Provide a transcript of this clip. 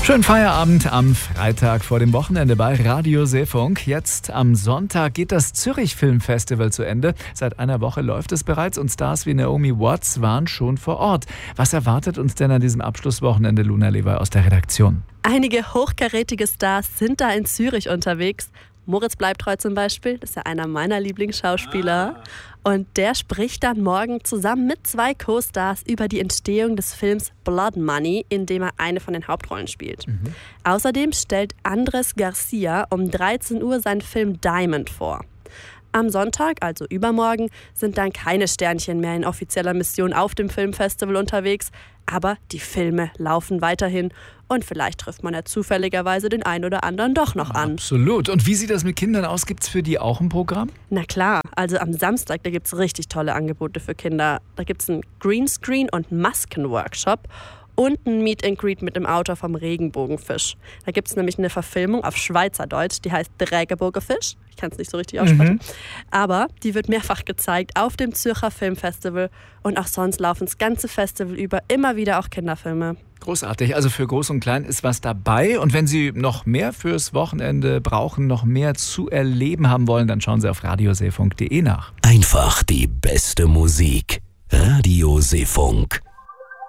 Schönen Feierabend am Freitag vor dem Wochenende bei Radio Seefunk. Jetzt am Sonntag geht das Zürich Filmfestival zu Ende. Seit einer Woche läuft es bereits und Stars wie Naomi Watts waren schon vor Ort. Was erwartet uns denn an diesem Abschlusswochenende, Luna Lever aus der Redaktion? Einige hochkarätige Stars sind da in Zürich unterwegs. Moritz Bleibtreu zum Beispiel, das ist ja einer meiner Lieblingsschauspieler. Und der spricht dann morgen zusammen mit 2 Co-Stars über die Entstehung des Films Blood Money, in dem er eine von den Hauptrollen spielt. Außerdem stellt Andres Garcia um 13 Uhr seinen Film Diamond vor. Am Sonntag, also übermorgen, sind dann keine Sternchen mehr in offizieller Mission auf dem Filmfestival unterwegs. Aber die Filme laufen weiterhin und vielleicht trifft man ja zufälligerweise den einen oder anderen doch noch an. Absolut. Und wie sieht das mit Kindern aus? Gibt es für die auch ein Programm? Na klar, also am Samstag, da gibt es richtig tolle Angebote für Kinder. Da gibt es einen Greenscreen- und Maskenworkshop und ein Meet and Greet mit dem Autor vom Regenbogenfisch. Da gibt es nämlich eine Verfilmung auf Schweizerdeutsch, die heißt Der Regenbogenfisch. Ich kann es nicht so richtig aussprechen. Aber die wird mehrfach gezeigt auf dem Zürcher Filmfestival und auch sonst laufen das ganze Festival über immer wieder auch Kinderfilme. Großartig, also für Groß und Klein ist was dabei. Und wenn Sie noch mehr fürs Wochenende brauchen, noch mehr zu erleben haben wollen, dann schauen Sie auf radioseefunk.de nach. Einfach die beste Musik. Radio Seefunk.